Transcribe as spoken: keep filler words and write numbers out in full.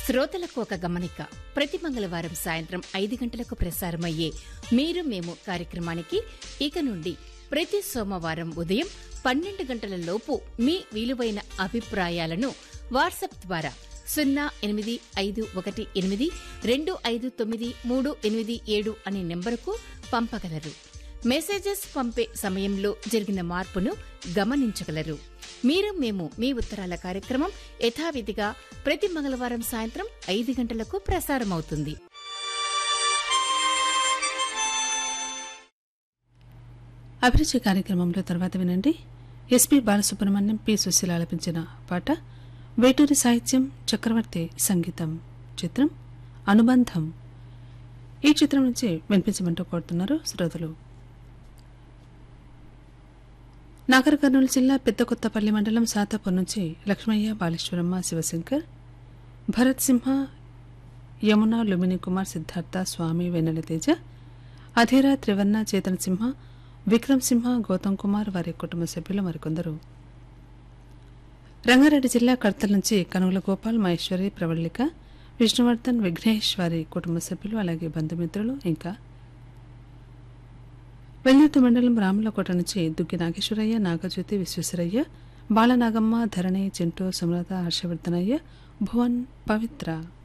శ్రోతలకు ఒక గమనిక. ప్రతి మంగళవారం సాయంత్రం ఐదు గంటలకు ప్రసారమయ్యే మీరు మేము కార్యక్రమానికి ఇక నుండి ప్రతి సోమవారం ఉదయం పన్నెండు గంటల లోపు మీ విలువైన అభిప్రాయాలను వాట్సాప్ ద్వారా సున్నా ఎనిమిది ఐదు ఒకటి ఎనిమిది రెండు ఐదు తొమ్మిది మూడు ఎనిమిది ఏడు అనే నెంబరుకు పంపగలరు. మెసేజెస్ పంపే సమయంలో జరిగిన మార్పును గమనించగలరు. మీరు మేము మీ ఉత్తరాల కార్యక్రమం యథావిధిగా ప్రతి మంగళవారం సాయంత్రం ఐదు గంటలకు ప్రసారమవుతుంది. అభిరుచి కార్యక్రమంలో తర్వాత వినండి. ఎస్పి బాలసుబ్రహ్మణ్యం, పి సుశీల ఆలపించిన పాట. వేటూరి సాహిత్యం, చక్రవర్తి సంగీతం. చిత్రం అనుబంధం. ఈ చిత్రం నుంచి వినిపించమంటూ కోరుతున్నారు శ్రోతలు. నాగర్ కర్నూలు జిల్లా పెద్దకొత్తపల్లి మండలం సాతాపూర్ నుంచి లక్ష్మయ్య, బాలేశ్వరమ్మ, శివశంకర్, భరత్ సింహ, యమున, లుమిని కుమార్, సిద్ధార్థ, స్వామి, వెన్నెల తేజ, అధీర, త్రివర్ణ, చేతన్ సింహ, విక్రమ్ సింహ, గౌతమ్ కుమార్, వారి కుటుంబ సభ్యులు మరికొందరు. రంగారెడ్డి జిల్లా కర్తల్ నుంచి కనుగుల గోపాల్, మహేశ్వరి, ప్రవళిక, విష్ణువర్ధన్, విఘ్నేష్, వారి కుటుంబ సభ్యులు, అలాగే బంధుమిత్రులు, ఇంకా వెల్లుర్తి మండలం రాములకోట నుంచి దుగ్గి నాగేశ్వరయ్య, నాగజ్యోతి, విశ్వేశ్వరయ్య, బాలనాగమ్మ, ధరణి, చింటూ, సుమలత, హర్షవర్ధనయ్య, భువన్, పవిత్ర.